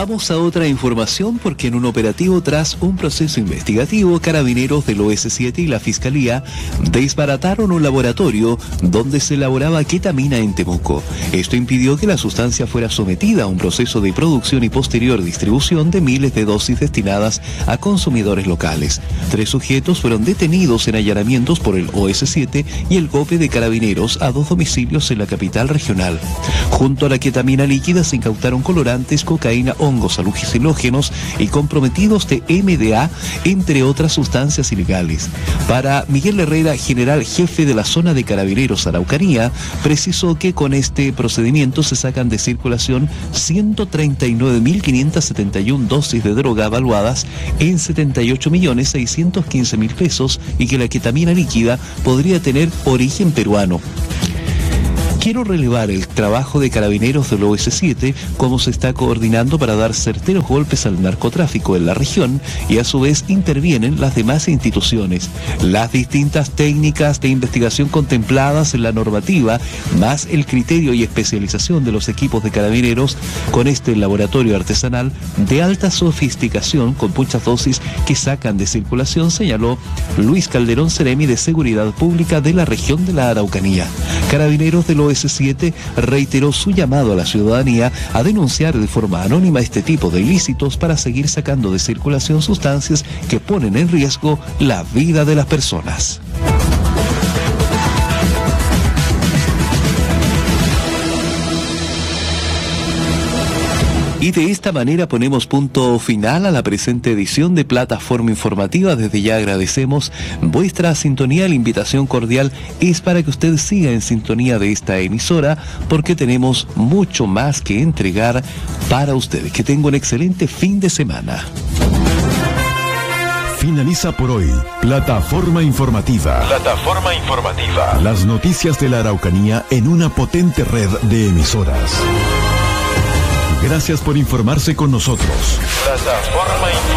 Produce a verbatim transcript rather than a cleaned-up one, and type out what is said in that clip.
Vamos a otra información porque en un operativo tras un proceso investigativo, carabineros del O S siete y la Fiscalía desbarataron un laboratorio donde se elaboraba ketamina en Temuco. Esto impidió que la sustancia fuera sometida a un proceso de producción y posterior distribución de miles de dosis destinadas a consumidores locales. Tres sujetos fueron detenidos en allanamientos por el O S siete y el GOPE de Carabineros a dos domicilios en la capital regional. Junto a la ketamina líquida se incautaron colorantes, cocaína, hongos alucinógenos y comprometidos de M D A, entre otras sustancias ilegales. Para Miguel Herrera, general jefe de la zona de Carabineros Araucanía, precisó que con este procedimiento se sacan de circulación ciento treinta y nueve mil quinientas setenta y una dosis de droga evaluadas en setenta y ocho millones seiscientos quince mil pesos y que la ketamina líquida podría tener origen peruano. Quiero relevar el trabajo de Carabineros del O S siete, cómo se está coordinando para dar certeros golpes al narcotráfico en la región y a su vez intervienen las demás instituciones. Las distintas técnicas de investigación contempladas en la normativa, más el criterio y especialización de los equipos de Carabineros con este laboratorio artesanal de alta sofisticación con muchas dosis que sacan de circulación, señaló Luis Calderón Ceremi de Seguridad Pública de la región de la Araucanía. Carabineros del O S siete reiteró su llamado a la ciudadanía a denunciar de forma anónima este tipo de ilícitos para seguir sacando de circulación sustancias que ponen en riesgo la vida de las personas. Y de esta manera ponemos punto final a la presente edición de Plataforma Informativa. Desde ya agradecemos vuestra sintonía. La invitación cordial es para que usted siga en sintonía de esta emisora porque tenemos mucho más que entregar para ustedes. Que tenga un excelente fin de semana. Finaliza por hoy Plataforma Informativa. Plataforma Informativa. Las noticias de la Araucanía en una potente red de emisoras. Gracias por informarse con nosotros. Plataforma Informativa.